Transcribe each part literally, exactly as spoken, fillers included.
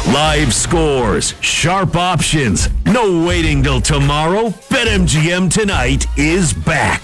Live scores, sharp options, no waiting till tomorrow. BetMGM tonight is back.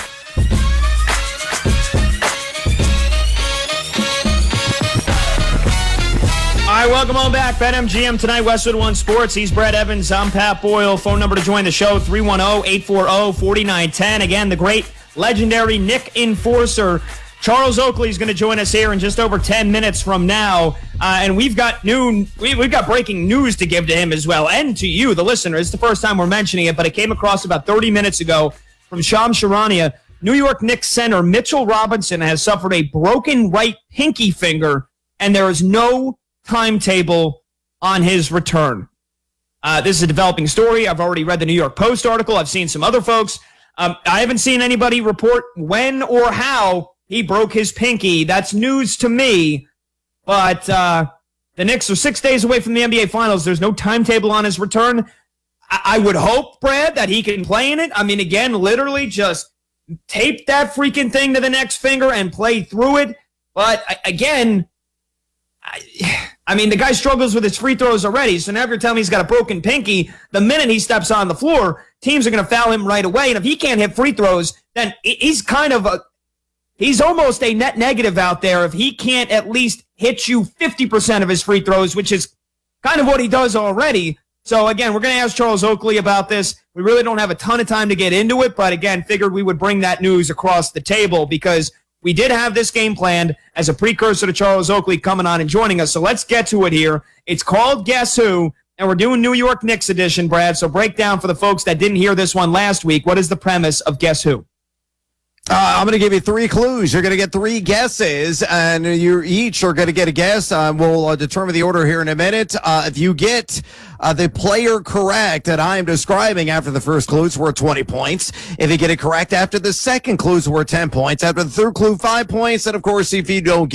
All right, welcome on back. BetMGM tonight, Westwood One Sports. He's Brett Evans. I'm Pat Boyle. Phone number to join the show, three one zero, eight four zero, four nine one zero. Again, the great, legendary Nick Enforcer, Charles Oakley, is going to join us here in just over ten minutes from now. Uh, and we've got new, we, we've got breaking news to give to him as well, and to you, the listener. It's the first time we're mentioning it, but it came across about thirty minutes ago from Shams Charania. New York Knicks center Mitchell Robinson has suffered a broken right pinky finger, and there is no timetable on his return. Uh, this is a developing story. I've already read the New York Post article. I've seen some other folks. Um, I haven't seen anybody report when or how he broke his pinky. That's news to me. But uh, the Knicks are six days away from the N B A Finals. There's no timetable on his return. I, I would hope, Brad, that he can play in it. I mean, again, literally just tape that freaking thing to the next finger and play through it. But again, I, I mean, the guy struggles with his free throws already. So now if you're telling me he's got a broken pinky, the minute he steps on the floor, teams are going to foul him right away. And if he can't hit free throws, then he's kind of a, he's almost a net negative out there if he can't at least hit you fifty percent of his free throws, which is kind of what he does already. So again, we're going to ask Charles Oakley about this. We really don't have a ton of time to get into it, but again, figured we would bring that news across the table because we did have this game planned as a precursor to Charles Oakley coming on and joining us. So let's get to it here. It's called Guess Who, and we're doing New York Knicks edition, Brad. So break down for the folks that didn't hear this one last week. What is the premise of Guess Who? Uh, I'm going to give you three clues. You're going to get three guesses, and you each are going to get a guess. Uh, we'll uh, determine the order here in a minute. Uh, if you get uh, the player correct that I am describing after the first clue, it's worth twenty points. If you get it correct after the second clue, it's worth ten points. After the third clue, five points. And, of course, if you don't get